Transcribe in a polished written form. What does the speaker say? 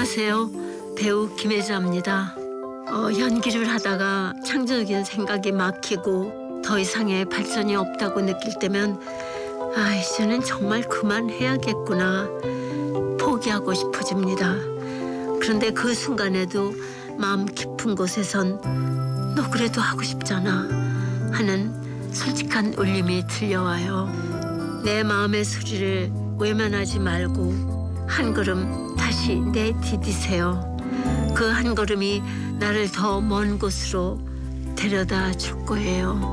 안녕하세요. 배우 김혜자입니다. 연기를 하다가 창조적인 생각이 막히고 더 이상의 발전이 없다고 느낄 때면 이제는 정말 그만해야겠구나 포기하고 싶어집니다. 그런데 그 순간에도 마음 깊은 곳에선 너 그래도 하고 싶잖아 하는 솔직한 울림이 들려와요. 내 마음의 소리를 외면하지 말고 한 걸음 다시 내디디세요. 그 한 걸음이 나를 더 먼 곳으로 데려다 줄 거예요.